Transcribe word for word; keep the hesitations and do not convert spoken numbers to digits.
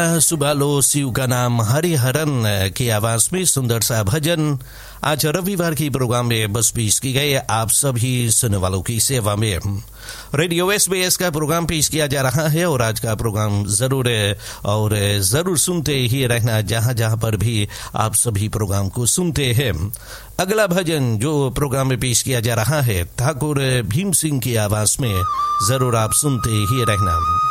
सुबालो शिव का नाम हरिहरन की आवाज में सुंदर सा भजन आज रविवार की प्रोग्राम में बस पेश की गई। आप सभी सुनने वालों की सेवा में रेडियो एसबीएस का प्रोग्राम पेश किया जा रहा है और आज का प्रोग्राम जरूर और जरूर सुनते ही रहना जहां जहां पर भी आप सभी प्रोग्राम को सुनते हैं। अगला भजन जो प्रोग्राम में पेश किया जा रहा है ठाकुर भीम सिंह की आवाज में, जरूर आप सुनते ही रहना।